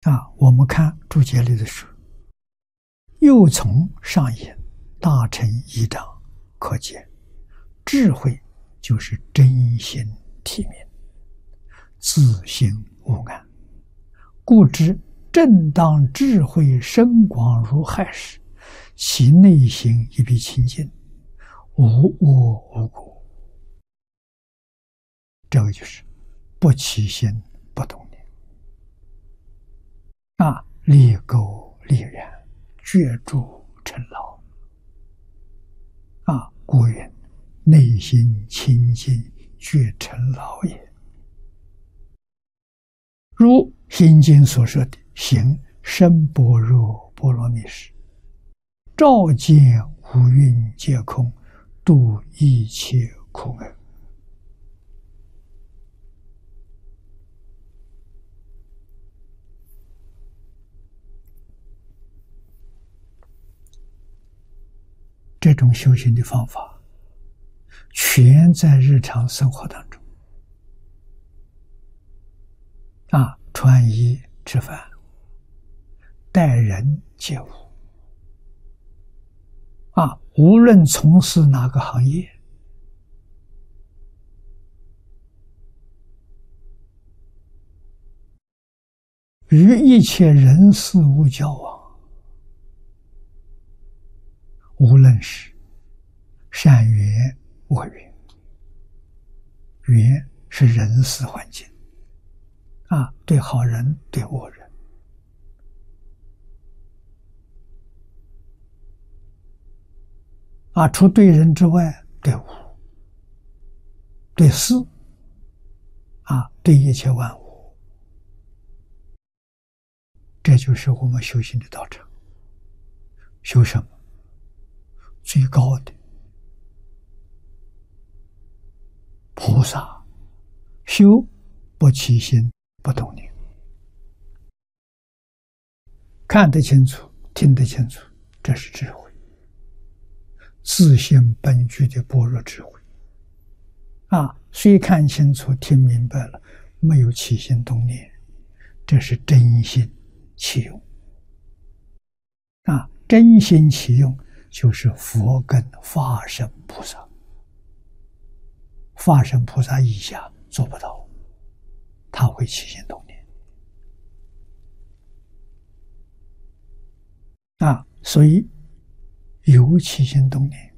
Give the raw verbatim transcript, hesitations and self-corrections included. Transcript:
啊，我们看注解里的说，又从上引大乘一章可见，智慧就是真心体明，自性无碍，故知正当智慧深广如海时，其内心亦必清净，无我无故。这个就是不起心不动念啊，立垢立染，绝诸尘劳啊，故云内心清净，绝尘劳也。如心经所说的行深般若波罗蜜时，照见五蕴皆空，度一切苦厄。这种修行的方法，全在日常生活当中啊，穿衣吃饭，待人接物啊，无论从事哪个行业，与一切人事物交往，无论是善缘恶缘，缘是人事环境啊，对好人对恶人啊，除对人之外，对物对事啊，对一切万物，这就是我们修行的道场。修什么？最高的菩萨，修不起心不动念，看得清楚，听得清楚，这是智慧，自性本具的般若智慧啊！虽看清楚、听明白了，没有起心动念，这是真心起用啊！真心起用就是佛跟法身菩萨，法身菩萨以下做不到，他会起心动念啊！所以有起心动念，